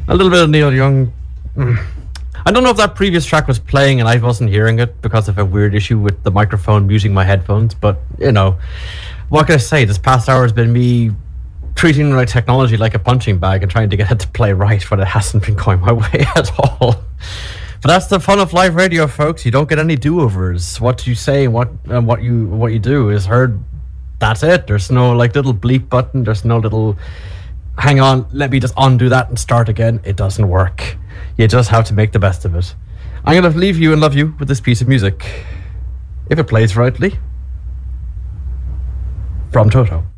A little bit of Neil Young. I don't know if that previous track was playing and I wasn't hearing it because of a weird issue with the microphone muting my headphones, but, you know, what can I say? This past hour has been me treating my technology like a punching bag and trying to get it to play right, but it hasn't been going my way at all. But that's the fun of live radio, folks. You don't get any do-overs. What you say, what you do is heard. That's it. There's no like little bleep button. There's no little hang on, let me just undo that and start again. It doesn't work. You just have to make the best of it. I'm going to leave you and love you with this piece of music, if it plays rightly, from Toto.